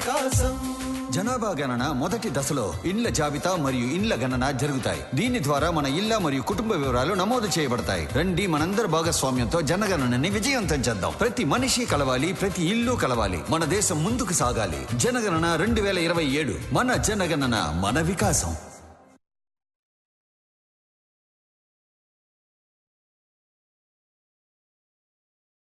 వికాసం. జనాభా గణన మొదటి దశలో ఇండ్ల జాబితా మరియు ఇండ్ల గణన జరుగుతాయి. దీని ద్వారా మన ఇళ్ల మరియు కుటుంబ వివరాలు నమోదు చేయబడతాయి. రండి మనందరి భాగస్వామ్యంతో జనగణనని విజయవంతం చేద్దాం. ప్రతి మనిషి కలవాలి, ప్రతి ఇల్లు కలవాలి. మన దేశం ముందుకు సాగాలి. జనగణన 2027. మన జనగణన మన వికాసం.